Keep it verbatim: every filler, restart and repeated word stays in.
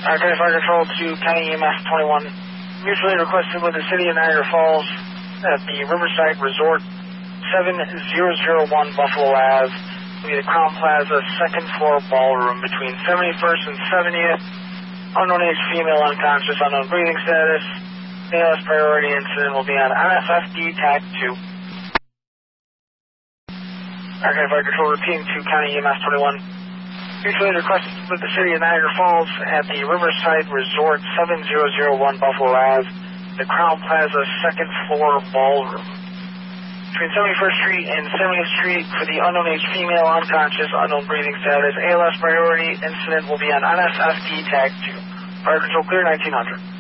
Okay, Fire Control to County E M S twenty-one. Mutually requested with the City of Niagara Falls at the Riverside Resort, seven thousand one Buffalo Ave. Will be the Crown Plaza second floor ballroom between seventy-first and seventieth. Unknown age female unconscious, unknown breathing status. A L S priority incident will be on N S F D Tag two. Okay, Fire Control repeating to County E M S twenty-one. Mutually requested with the City of Niagara Falls at the Riverside Resort, seven thousand one Buffalo Ave, the Crown Plaza second floor ballroom. Between seventy-first Street and seventieth Street for the unknown age female unconscious, unknown breathing status. A L S priority incident will be on N S F D Tag two. Fire Control clear nineteen hundred.